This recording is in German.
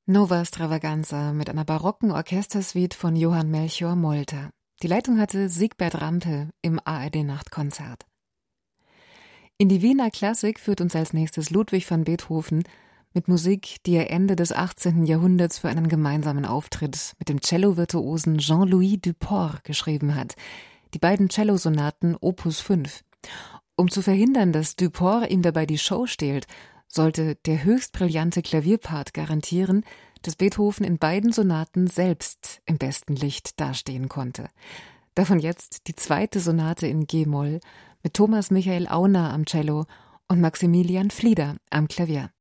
Nova Stravaganza mit einer barocken Orchestersuite von Johann Melchior Molter. Die Leitung hatte Siegbert Rampe im ARD-Nachtkonzert. In die Wiener Klassik führt uns als nächstes Ludwig van Beethoven mit Musik, die er Ende des 18. Jahrhunderts für einen gemeinsamen Auftritt mit dem Cello-Virtuosen Jean-Louis Duport geschrieben hat. Die beiden Cellosonaten Opus 5. Um zu verhindern, dass Duport ihm dabei die Show stehlt, sollte der höchst brillante Klavierpart garantieren, dass Beethoven in beiden Sonaten selbst im besten Licht dastehen konnte. Davon jetzt die zweite Sonate in G-Moll mit Thomas Michael Auner am Cello und Maximilian Flieder am Klavier.